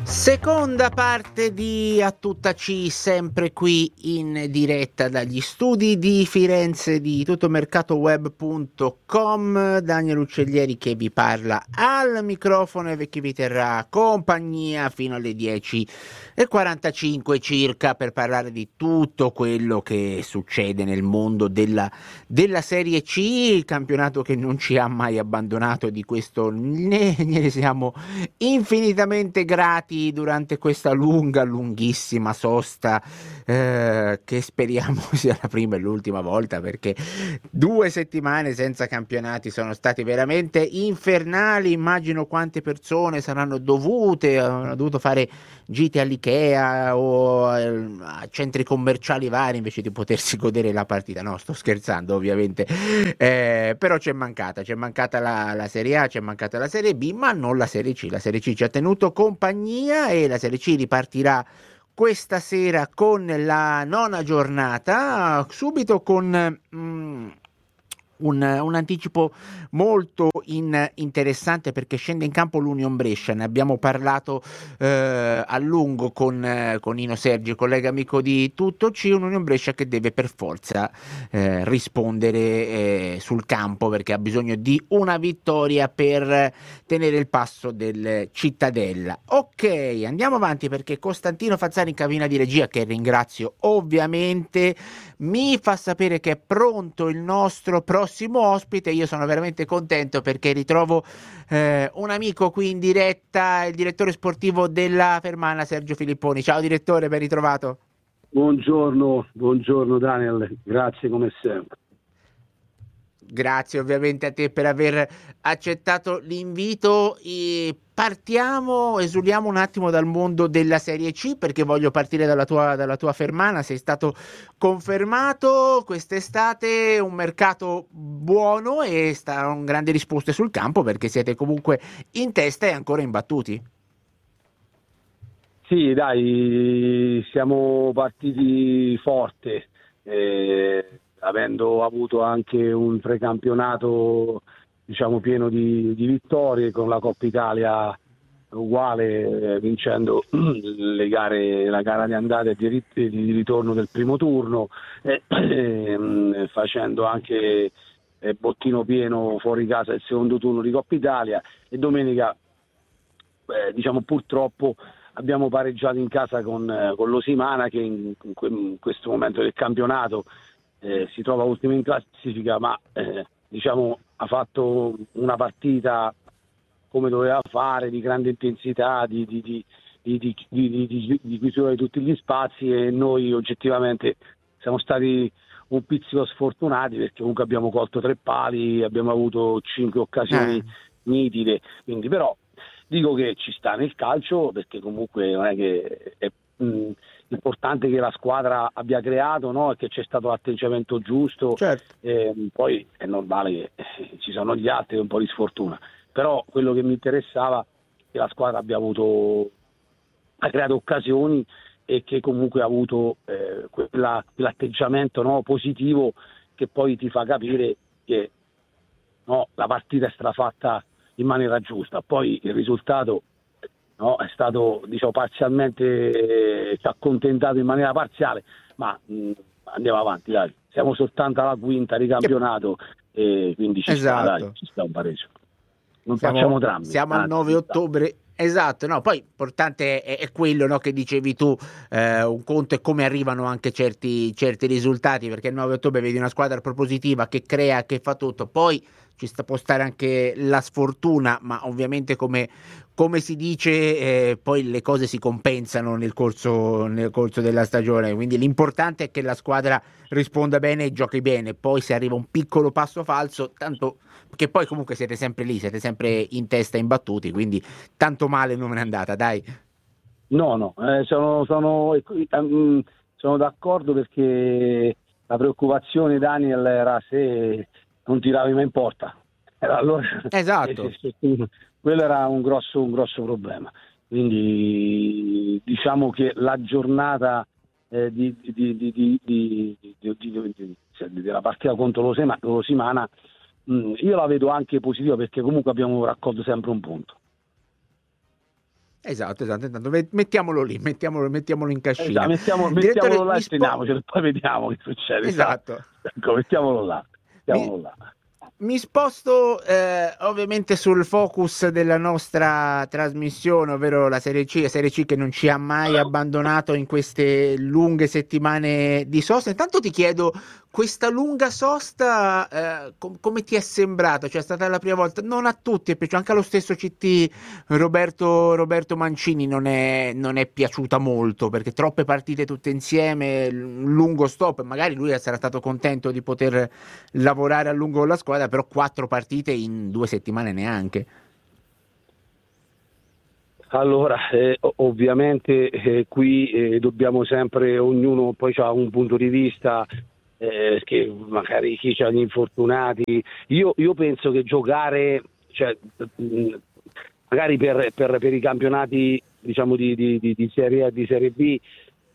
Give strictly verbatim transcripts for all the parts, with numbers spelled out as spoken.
Seconda parte di A Tutta C, sempre qui in diretta dagli studi di Firenze di tuttomercatoweb punto com. Daniel Uccellieri che vi parla al microfono e che vi terrà compagnia fino alle dieci e quarantacinque circa per parlare di tutto quello che succede nel mondo della, della Serie C, il campionato che non ci ha mai abbandonato, di questo ne, ne siamo infinitamente grati durante questa lunga, lunghissima sosta, eh, che speriamo sia la prima e l'ultima volta, perché due settimane senza campionati sono state veramente infernali. Immagino quante persone saranno dovute, hanno dovuto fare gite all'Ikea o a centri commerciali vari invece di potersi godere la partita. No, sto scherzando ovviamente, eh, però c'è mancata, c'è mancata la, la Serie A, c'è mancata la Serie B, ma non la Serie C. La Serie C ci ha tenuto compagnia e la Serie C ripartirà questa sera con la nona giornata, subito con mm, un, un anticipo molto in, interessante, perché scende in campo l'Union Brescia. Ne abbiamo parlato eh, a lungo con, eh, con Nino Sergi, collega amico di Tutto C. Un Union Brescia che deve per forza eh, rispondere eh, sul campo, perché ha bisogno di una vittoria per tenere il passo del Cittadella. Ok, andiamo avanti, perché Costantino Fazzari in cabina di regia, che ringrazio ovviamente, mi fa sapere che è pronto il nostro prossimo ospite. Io sono veramente contento perché ritrovo eh, un amico qui in diretta, il direttore sportivo della Fermana, Sergio Filipponi. Ciao direttore, ben ritrovato. Buongiorno, buongiorno Daniel, grazie come sempre. Grazie ovviamente a te per aver accettato l'invito. E partiamo, esuliamo un attimo dal mondo della Serie C, perché voglio partire dalla tua, dalla tua Fermana. Sei stato confermato quest'estate, un mercato buono e sta un grande risposte sul campo, perché siete comunque in testa e ancora imbattuti. Sì, dai, siamo partiti forte, eh, avendo avuto anche un precampionato, diciamo, pieno di, di vittorie, con la Coppa Italia uguale, eh, vincendo le gare, la gara di andata e di, rit- di ritorno del primo turno, eh, eh, facendo anche eh, bottino pieno fuori casa il secondo turno di Coppa Italia, e domenica, eh, diciamo, purtroppo abbiamo pareggiato in casa con, eh, con l'Osimana, che in, in, que- in questo momento del campionato eh, si trova ultimo in classifica, ma eh, diciamo ha fatto una partita come doveva fare, di grande intensità, di, di, di, di, di, di, di, di chiusura di tutti gli spazi, e noi oggettivamente siamo stati un pizzico sfortunati, perché comunque abbiamo colto tre pali, abbiamo avuto cinque occasioni Eh. nitide, quindi però dico che ci sta nel calcio, perché comunque non è che è mh, importante che la squadra abbia creato, no? E che c'è stato l'atteggiamento giusto, Certo. eh, poi è normale che eh, ci sono gli altri, un po' di sfortuna, però quello che mi interessava è che la squadra abbia avuto, ha creato occasioni, e che comunque ha avuto eh, quella, quell'atteggiamento, no, positivo, che poi ti fa capire che, no, la partita è stata fatta in maniera giusta. Poi il risultato, no, è stato, diciamo, parzialmente, eh, ci ha accontentato in maniera parziale, ma mh, andiamo avanti, dai. Siamo soltanto alla quinta di campionato, e quindi ci sta, Esatto. dai, ci sta un pareggio. Non Siamo, facciamo drammi. siamo al anzi, nove ci sta. ottobre. Esatto, no, poi importante è, è quello, no, che dicevi tu, eh, un conto è come arrivano anche certi, certi risultati, perché il nove ottobre vedi una squadra propositiva che crea, che fa tutto, poi ci sta, può stare anche la sfortuna, ma ovviamente come, come si dice, eh, poi le cose si compensano nel corso, nel corso della stagione, quindi l'importante è che la squadra risponda bene e giochi bene. Poi se arriva un piccolo passo falso, tanto, che poi comunque siete sempre lì, siete sempre in testa imbattuti, quindi tanto male non è andata, dai. No, no, eh, sono, sono, ehm, sono d'accordo, perché la preoccupazione, Daniel, era se non tiravi mai in porta. Era allora, Esatto. se- se- se- quello era un grosso, un grosso problema. Quindi diciamo che la giornata eh, di, di, di, di, di, di, di, di, di, cioè, della partita contro l'Osema- l'Osimana, mh, io la vedo anche positiva, perché comunque abbiamo raccolto sempre un punto. Esatto, esatto, intanto mettiamolo lì, mettiamolo, mettiamolo in cascina. Esatto, mettiamo, mettiamolo là e teniamocelo, poi vediamo che succede. Esatto. Ecco, mettiamolo là, mettiamolo Mi... là. Mi sposto eh, ovviamente sul focus della nostra trasmissione, ovvero la Serie C, la Serie C che non ci ha mai abbandonato in queste lunghe settimane di sosta. Intanto ti chiedo, questa lunga sosta eh, com- come ti è sembrata? Cioè è stata la prima volta, non a tutti è piaciuto, anche allo stesso C T Roberto, Roberto Mancini non è, non è piaciuta molto, perché troppe partite tutte insieme, un lungo stop, magari lui sarà stato contento di poter lavorare a lungo con la squadra, però quattro partite in due settimane neanche. Allora, eh, ovviamente eh, qui eh, dobbiamo sempre, ognuno poi ha un punto di vista, eh, che magari chi ha gli infortunati. Io, io penso che giocare, cioè, mh, magari per, per, per i campionati, diciamo di, di, di, di Serie A e di Serie B, eh,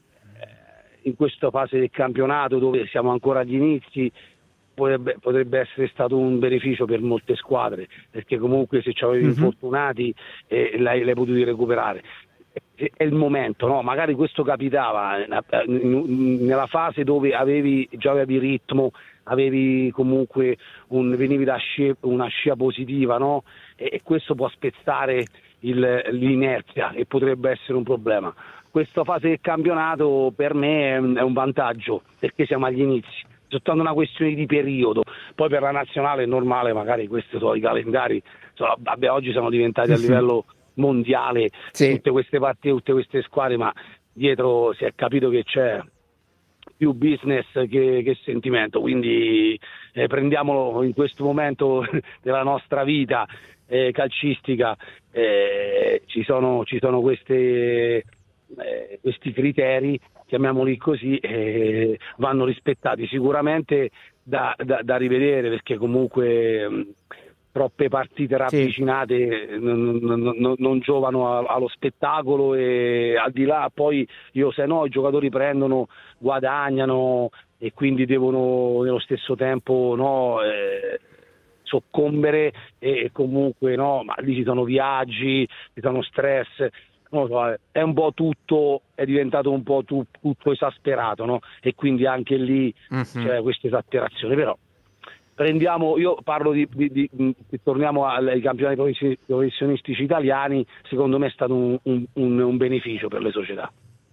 in questa fase del campionato dove siamo ancora agli inizi, Potrebbe, potrebbe essere stato un beneficio per molte squadre, perché comunque se c'avevi mm-hmm. infortunati eh, l'hai, l'hai potuti recuperare. È il momento, no? Magari questo capitava nella fase dove avevi già avevi ritmo, avevi comunque un, venivi da scia, una scia positiva, no? E, e questo può spezzare il, l'inerzia e potrebbe essere un problema. Questa fase del campionato per me è un, è un vantaggio, perché siamo agli inizi. Soltanto una questione di periodo, poi per la nazionale è normale, magari questi sono i calendari, sono, vabbè, oggi sono diventati a livello mondiale, sì. Tutte queste partite, tutte queste squadre, ma dietro si è capito che c'è più business che, che sentimento, quindi eh, prendiamolo in questo momento della nostra vita eh, calcistica, eh, ci sono, ci sono queste, eh, questi criteri, chiamiamoli così, eh, vanno rispettati, sicuramente da, da, da rivedere, perché comunque mh, troppe partite ravvicinate sì. non, non, non, non giovano a, allo spettacolo, e al di là poi io se no i giocatori prendono, guadagnano e quindi devono nello stesso tempo no, eh, soccombere e comunque no, ma lì ci sono viaggi, ci sono stress. Non lo so, è un po' tutto, è diventato un po' tu, tutto esasperato, no? E quindi anche lì uh-huh. c'è questa esasperazione. Però prendiamo, io parlo di, di, di, di torniamo ai campionati professionistici italiani, secondo me è stato un, un, un, un beneficio per le società.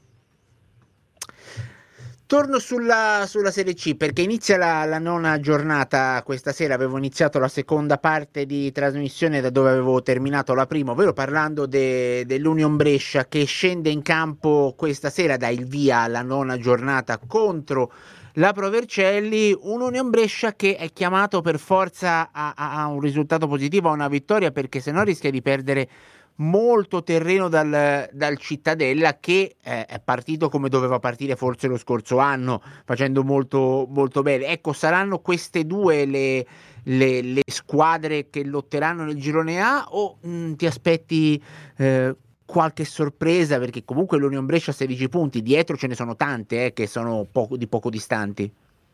Torno sulla, sulla Serie C, perché inizia la, la nona giornata questa sera. Avevo iniziato la seconda parte di trasmissione da dove avevo terminato la prima, ovvero parlando de, dell'Union Brescia che scende in campo questa sera, dà il via alla nona giornata contro la Pro Vercelli, un Union Brescia che è chiamato per forza a, a, a un risultato positivo, a una vittoria, perché se no rischia di perdere molto terreno dal, dal Cittadella, che eh, è partito come doveva partire forse lo scorso anno, facendo molto, molto bene. Ecco, saranno queste due le, le, le squadre che lotteranno nel girone A, o mh, ti aspetti eh, qualche sorpresa, perché comunque l'Union Brescia ha sedici punti, dietro ce ne sono tante eh, che sono poco, di poco distanti.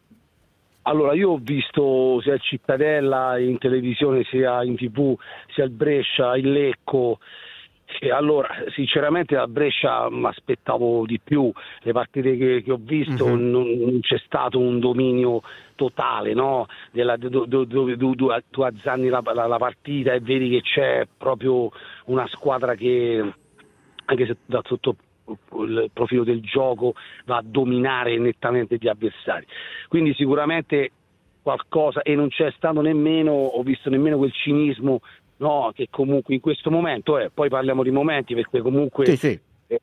Allora, io ho visto sia il Cittadella in televisione, sia in tv, sia il Brescia, il Lecco. E allora, sinceramente a Brescia mi aspettavo di più. Le partite che, che ho visto uh-huh. non, non c'è stato un dominio totale, no? Della, dove do, do, do, do, tu azzanni la, la, la partita e vedi che c'è proprio una squadra che, anche se da sotto il profilo del gioco, va a dominare nettamente gli avversari, quindi sicuramente qualcosa, e non c'è stato nemmeno, ho visto nemmeno quel cinismo, no, che comunque in questo momento è, poi parliamo di momenti, perché comunque sì, sì. Eh,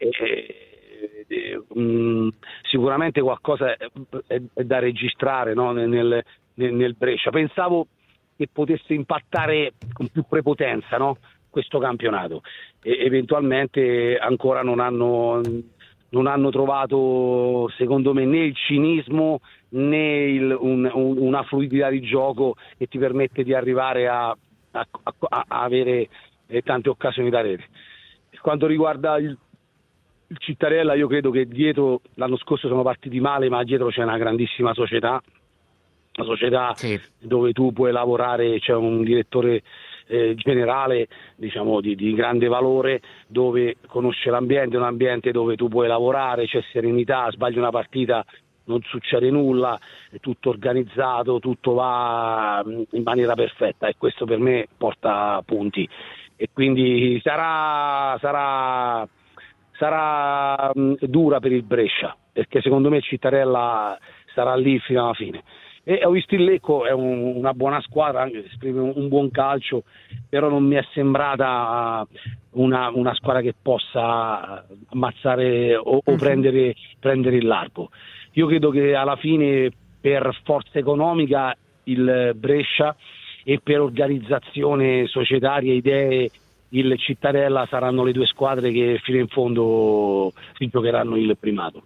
eh, eh, mh, sicuramente qualcosa è, è, è da registrare, no, nel, nel, nel Brescia. Pensavo che potesse impattare con più prepotenza, no, questo campionato, e eventualmente ancora non hanno non hanno trovato, secondo me, né il cinismo né il, un, un, una fluidità di gioco che ti permette di arrivare a, a, a, a avere eh, tante occasioni da rete. Per quanto riguarda il, il Cittadella, io credo che dietro, l'anno scorso sono partiti male, ma dietro c'è una grandissima società, una società sì. dove tu puoi lavorare, c'è un direttore eh, generale, diciamo di, di grande valore, dove conosce l'ambiente, un ambiente dove tu puoi lavorare, c'è serenità, sbagli una partita non succede nulla, è tutto organizzato, tutto va in maniera perfetta e questo per me porta punti e quindi sarà sarà sarà mh, dura per il Brescia, perché secondo me Cittadella sarà lì fino alla fine. E ho visto il Lecco, è un, una buona squadra, anche esprime un, un buon calcio, però non mi è sembrata una, una squadra che possa ammazzare o, o prendere, prendere il largo. Io credo che alla fine per forza economica il Brescia e per organizzazione societaria, idee, il Cittadella saranno le due squadre che fino in fondo si giocheranno il primato.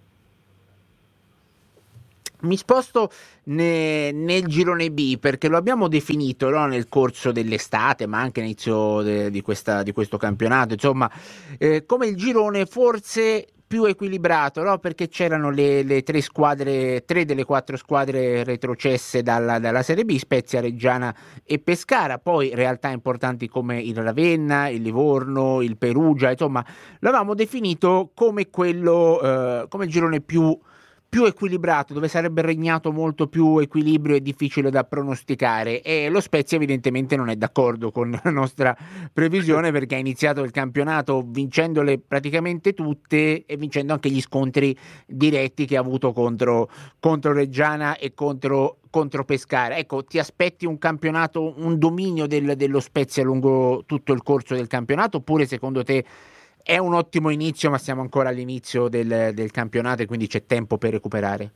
Mi sposto ne, nel girone B, perché lo abbiamo definito, no, nel corso dell'estate, ma anche all'inizio de, di, questa, di questo campionato, insomma, eh, come il girone forse più equilibrato, no? Perché c'erano le, le tre squadre, tre delle quattro squadre retrocesse dalla, dalla Serie B, Spezia, Reggiana e Pescara, poi realtà importanti come il Ravenna, il Livorno, il Perugia, insomma, l'avevamo definito come quello, eh, come il girone più più equilibrato, dove sarebbe regnato molto più equilibrio e difficile da pronosticare, e lo Spezia evidentemente non è d'accordo con la nostra previsione, perché ha iniziato il campionato vincendole praticamente tutte e vincendo anche gli scontri diretti che ha avuto contro, contro Reggiana e contro, contro Pescara. Ecco, ti aspetti un campionato, un dominio del, dello Spezia lungo tutto il corso del campionato, oppure secondo te è un ottimo inizio, ma siamo ancora all'inizio del, del campionato e quindi c'è tempo per recuperare?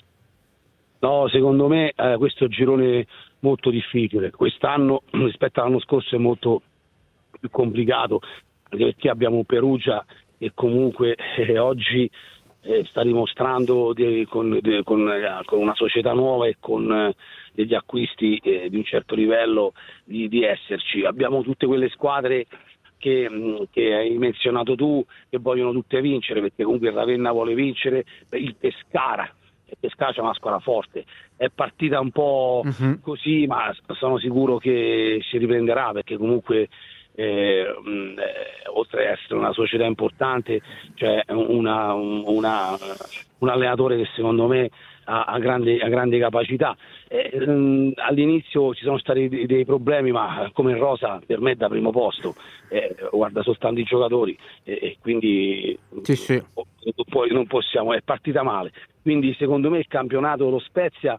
No, secondo me eh, questo è un girone molto difficile. Quest'anno rispetto all'anno scorso è molto più complicato, anche perché abbiamo un Perugia che comunque eh, oggi eh, sta dimostrando di, con, di, con, eh, con una società nuova e con eh, degli acquisti eh, di un certo livello di, di esserci. Abbiamo tutte quelle squadre Che, che hai menzionato tu, che vogliono tutte vincere, perché comunque il Ravenna vuole vincere, il Pescara, il Pescara c'è una squadra forte, è partita un po' uh-huh. così, ma sono sicuro che si riprenderà, perché comunque eh, mh, eh, oltre ad essere una società importante c'è una, una, un allenatore che secondo me ha, ha, grande, ha grande capacità. Eh, mh, all'inizio ci sono stati dei, dei problemi, ma come in rosa per me è da primo posto, eh, guarda soltanto i giocatori, e eh, quindi sì, sì. Poi non possiamo, è partita male, quindi secondo me il campionato lo Spezia,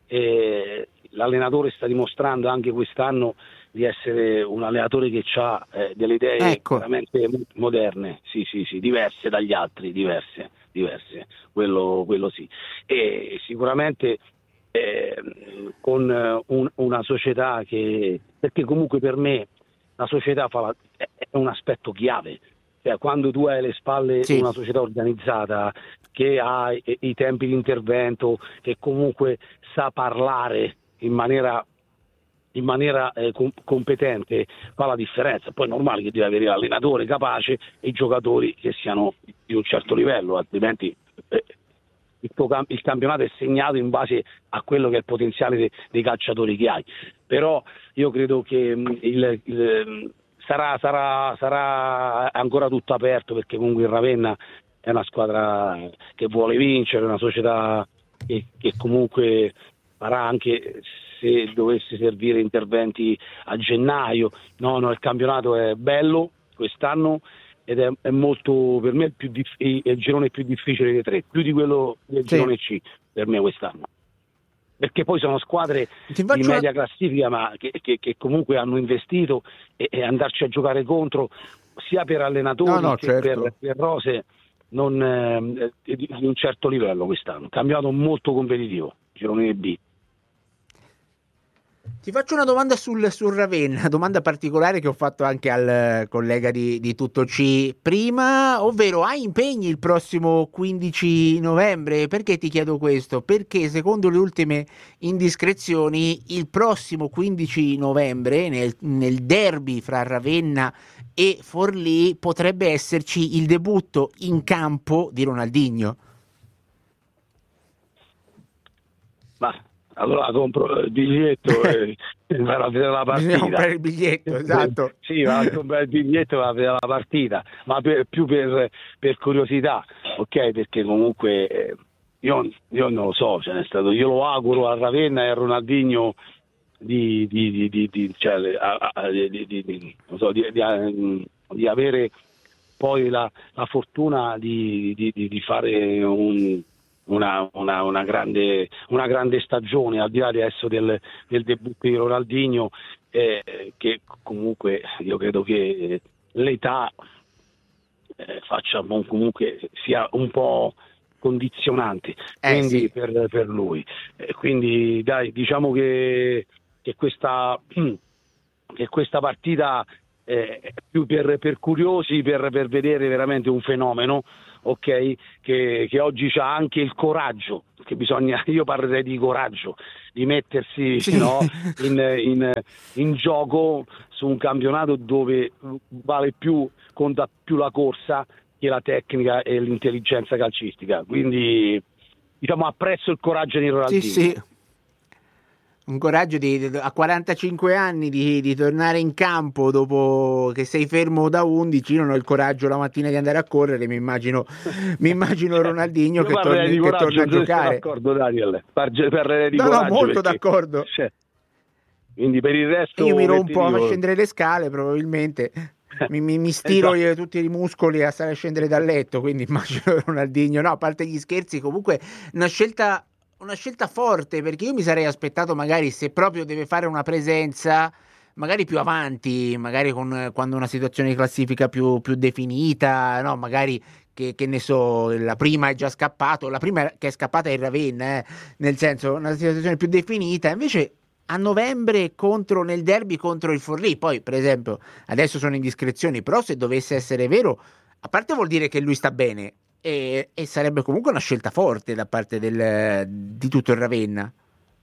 eh, l'allenatore sta dimostrando anche quest'anno di essere un allenatore che ha eh, delle idee ecco. veramente moderne, sì sì sì, diverse dagli altri, diverse, diverse, quello, quello sì, e sicuramente eh, con un, una società che, perché comunque per me la società fa la, è un aspetto chiave, cioè quando tu hai alle spalle sì. una società organizzata che ha i, i tempi di intervento, che comunque sa parlare in maniera in maniera eh, com- competente, fa la differenza. Poi è normale che devi avere l'allenatore capace e i giocatori che siano di un certo livello, altrimenti eh, il, tuo cam- il campionato è segnato in base a quello che è il potenziale de- dei calciatori che hai. Però io credo che mh, il, il, sarà, sarà, sarà ancora tutto aperto, perché comunque il Ravenna è una squadra che vuole vincere, una società che, che comunque farà anche, se dovesse servire, interventi a gennaio. No, no, il campionato è bello quest'anno ed è, è molto, per me, più dif- è il girone più difficile dei tre, più di quello del sì. girone C per me quest'anno. Perché poi sono squadre di media una... classifica, ma che, che, che comunque hanno investito, e, e andarci a giocare contro, sia per allenatori no, no, che certo. per, per rose, non eh, di, di un certo livello quest'anno. Campionato molto competitivo, girone B. Ti faccio una domanda sul, sul Ravenna, domanda particolare che ho fatto anche al collega di, di Tutto C prima, ovvero hai impegni il prossimo quindici novembre? Perché ti chiedo questo? Perché secondo le ultime indiscrezioni il prossimo quindici novembre nel, nel derby fra Ravenna e Forlì potrebbe esserci il debutto in campo di Ronaldinho. Ma allora compro il biglietto e vado a vedere la partita. Bisogna comprare il biglietto, esatto. Sì, vado a comprare il biglietto e vado a vedere la partita, ma per, più per, per curiosità, ok? Perché comunque eh, io, io non lo so, cioè, è stato, io lo auguro a Ravenna e a Ronaldinho di, di, di, di, di, cioè, a, a, di, di, di, non so, di, di, di avere poi la, la fortuna di, di, di fare un Una, una, una, grande, una grande stagione, al di là adesso del, del debutto di Ronaldinho, eh, che comunque io credo che l'età eh, faccia comunque sia un po' condizionante, Eh, quindi sì. per, per lui. Eh, quindi dai, diciamo che, che questa che questa partita eh, è più per, per curiosi, per, per vedere veramente un fenomeno, ok, che, che oggi c'ha anche il coraggio, che bisogna, io parlerei di coraggio, di mettersi Sì. no, in, in, in gioco su un campionato dove vale più, conta più la corsa che la tecnica e l'intelligenza calcistica, quindi diciamo apprezzo il coraggio di Ronaldinho. Sì, sì. Un coraggio di, a quarantacinque anni di, di tornare in campo dopo che sei fermo da undici. Io non ho il coraggio la mattina di andare a correre, mi immagino, mi immagino Ronaldinho che, torni, che torna a giocare. D'accordo, Daniel, parlerei di no, coraggio. No, molto perché, d'accordo. Cioè, quindi per il resto... E io mi rompo dico... a scendere le scale, probabilmente. Mi, mi, mi stiro esatto. tutti i muscoli a stare a scendere dal letto, quindi immagino Ronaldinho. No, a parte gli scherzi, comunque una scelta... una scelta forte, perché io mi sarei aspettato magari, se proprio deve fare una presenza, magari più avanti, magari con, quando una situazione di classifica più, più definita, no? Magari che, che ne so, la prima è già scappato, la prima che è scappata è il Ravenna, eh? Nel senso, una situazione più definita. Invece a novembre contro, nel derby contro il Forlì, poi per esempio adesso sono indiscrezioni, però se dovesse essere vero, a parte vuol dire che lui sta bene, E, e sarebbe comunque una scelta forte da parte del, di tutto il Ravenna.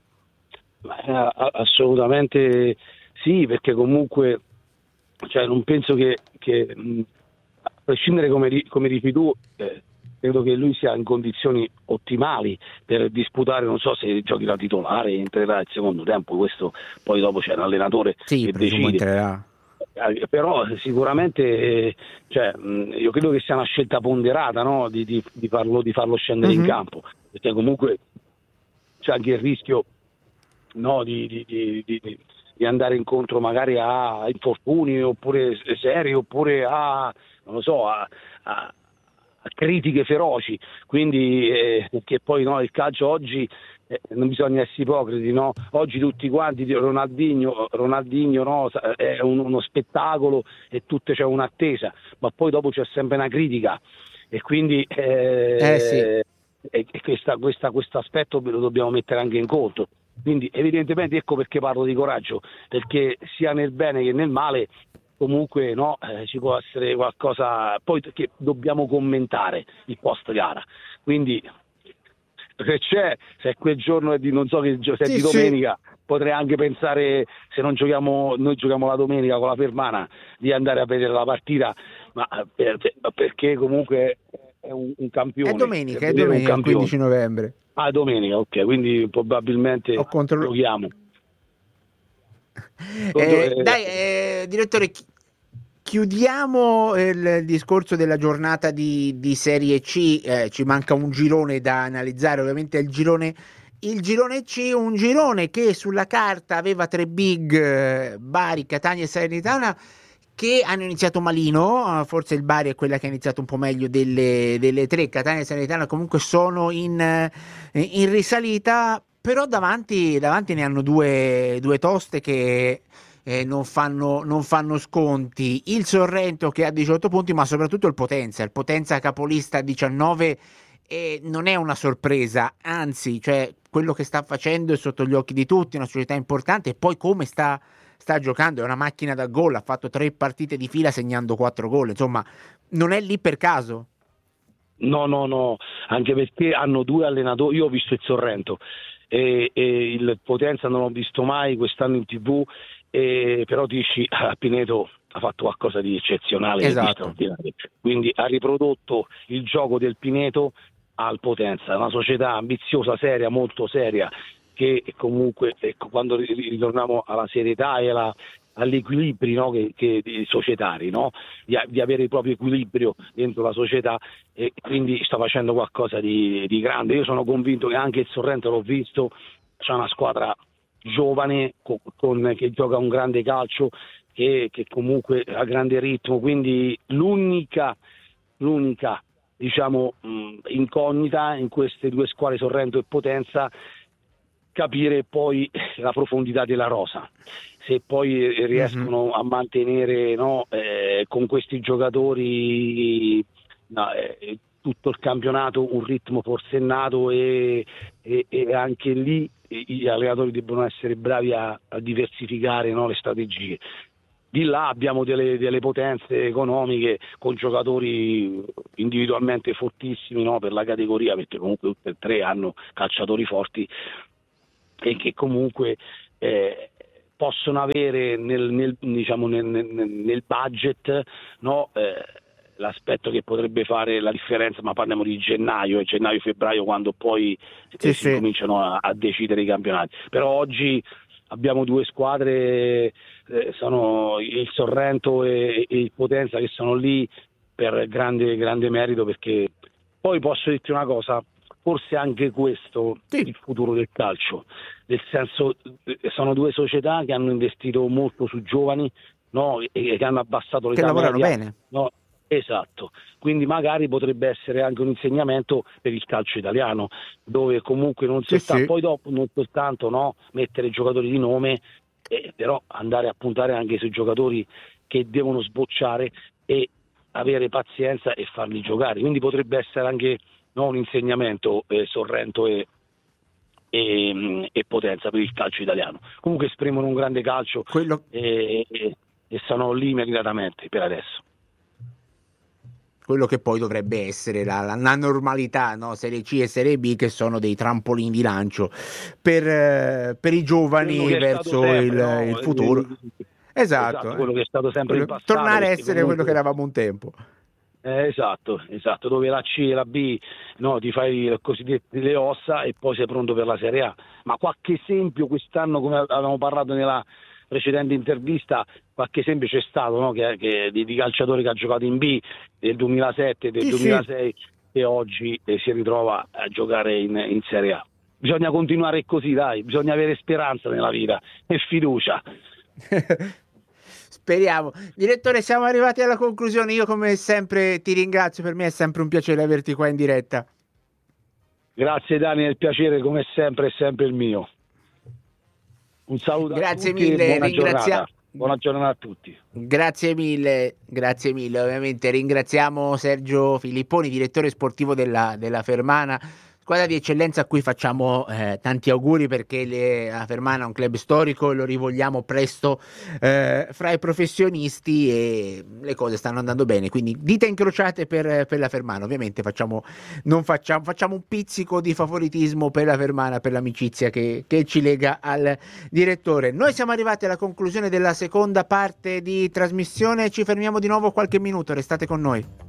Eh, assolutamente sì, perché comunque cioè, non penso che, che mh, a prescindere come, come dici tu, eh, credo che lui sia in condizioni ottimali per disputare, non so se giochi da titolare, entrerà il secondo tempo, questo poi dopo c'è un allenatore sì, che presumo decide. Entrerà. Però sicuramente eh, cioè, mh, io credo che sia una scelta ponderata, no? di, di, di, farlo, di farlo scendere mm-hmm. in campo, perché comunque c'è anche il rischio no? di, di, di, di, di andare incontro magari a infortuni oppure seri oppure a non lo so a, a, a critiche feroci, quindi eh, che poi no, il calcio oggi Eh, non bisogna essere ipocriti, no? Oggi tutti quanti Ronaldinho, Ronaldinho no? È un, uno spettacolo e tutte c'è un'attesa, ma poi dopo c'è sempre una critica e quindi eh, eh, sì. e, e questa, questa, questo aspetto lo dobbiamo mettere anche in conto. Quindi evidentemente ecco perché parlo di coraggio, perché sia nel bene che nel male comunque no, eh, ci può essere qualcosa poi che dobbiamo commentare il post gara, quindi se c'è, se quel giorno è di non so che se è sì, di domenica, sì. Potrei anche pensare, se non giochiamo, noi giochiamo la domenica con la Fermana, di andare a vedere la partita, ma per, perché comunque è un, un campione. È domenica, è domenica il quindici novembre. Ah, domenica, ok, quindi probabilmente Ho contro... giochiamo. Eh, eh, dai, eh, direttore, chiudiamo il discorso della giornata di, di Serie C, eh, ci manca un girone da analizzare, ovviamente il girone, il girone C, un girone che sulla carta aveva tre big, eh, Bari, Catania e Salernitana, che hanno iniziato malino, forse il Bari è quella che ha iniziato un po' meglio delle, delle tre, Catania e Salernitana comunque sono in, in risalita, però davanti, davanti ne hanno due, due toste che... Eh, non, fanno, non fanno sconti. Il Sorrento che ha diciotto punti, ma soprattutto il Potenza. Il Potenza capolista a diciannove eh, non è una sorpresa, anzi, cioè, quello che sta facendo è sotto gli occhi di tutti, una società importante, e poi come sta, sta giocando, è una macchina da gol, ha fatto tre partite di fila segnando quattro gol, insomma, non è lì per caso. No, no, no, anche perché hanno due allenatori, io ho visto il Sorrento e, e il Potenza non l'ho visto mai quest'anno in tivù, e però dici ah, Pineto ha fatto qualcosa di eccezionale, esatto. Di quindi ha riprodotto il gioco del Pineto al Potenza, una società ambiziosa, seria, molto seria, perché comunque ecco, quando ritorniamo alla serietà e alla, all'equilibrio, no? che, che, societari, no? di, di avere il proprio equilibrio dentro la società, e quindi sta facendo qualcosa di, di grande. Io sono convinto che anche il Sorrento, l'ho visto, c'è una squadra giovane con, con, che gioca un grande calcio, che, che comunque ha grande ritmo, quindi l'unica, l'unica diciamo mh, incognita in queste due squadre, Sorrento e Potenza, capire poi la profondità della rosa, se poi riescono mm-hmm. a mantenere, no, eh, con questi giocatori no, eh, tutto il campionato un ritmo forsennato, e, e, e anche lì gli allenatori debbono essere bravi a, a diversificare, no, le strategie. Di là abbiamo delle, delle potenze economiche con giocatori individualmente fortissimi, no, per la categoria, perché comunque tutte e tre hanno calciatori forti e che comunque eh, possono avere nel, nel, diciamo, nel, nel, nel budget, no, eh, l'aspetto che potrebbe fare la differenza, ma parliamo di gennaio e gennaio-febbraio, quando poi sì, eh, si sì. cominciano a, a decidere i campionati. Però oggi abbiamo due squadre, eh, sono il Sorrento e, e il Potenza, che sono lì per grande, grande merito, perché poi posso dirti una cosa, forse anche questo sì. il futuro del calcio, nel senso sono due società che hanno investito molto su giovani, no, e che hanno abbassato l'età che lavorano media, bene. No? Esatto, quindi magari potrebbe essere anche un insegnamento per il calcio italiano, dove comunque non sì, soltanto, sì. poi dopo non soltanto, no, mettere giocatori di nome, eh, però andare a puntare anche sui giocatori che devono sbocciare e avere pazienza e farli giocare, quindi potrebbe essere anche, no, un insegnamento, eh, Sorrento e, e, e Potenza per il calcio italiano. Comunque esprimono un grande calcio Quello... e, e, e sono lì meritatamente per adesso. Quello che poi dovrebbe essere la, la, la normalità, no? Serie C e Serie B, che sono dei trampolini di lancio per, eh, per i giovani verso sempre, il, no? il futuro. Esatto, esatto, eh. quello che è stato sempre quello, in passato. Tornare a essere comunque... quello che eravamo un tempo. Eh, esatto, esatto, dove la C e la B, no, ti fai le cosiddette le ossa e poi sei pronto per la Serie A. Ma qualche esempio quest'anno, come avevamo parlato nella precedente intervista, qualche esempio c'è stato, no, che, che, di, di calciatori che ha giocato in B del duemilasette, del sì, duemilasei sì. e oggi eh, si ritrova a giocare in, in Serie A. Bisogna continuare così, dai, bisogna avere speranza nella vita e fiducia. Speriamo. Direttore, siamo arrivati alla conclusione. Io come sempre ti ringrazio, per me è sempre un piacere averti qua in diretta. Grazie Dani, il piacere come sempre è sempre il mio. Un saluto grazie a tutti mille, e buona ringrazia... giornata. Buona giornata a tutti. Grazie mille, grazie mille. Ovviamente ringraziamo Sergio Filipponi, direttore sportivo della, della Fermana, squadra di eccellenza a cui facciamo eh, tanti auguri, perché le, la Fermana è un club storico e lo rivogliamo presto eh, fra i professionisti, e le cose stanno andando bene, quindi dita incrociate per, per la Fermana. Ovviamente facciamo, non facciamo, facciamo un pizzico di favoritismo per la Fermana, per l'amicizia che, che ci lega al direttore. Noi siamo arrivati alla conclusione della seconda parte di trasmissione, ci fermiamo di nuovo qualche minuto, restate con noi.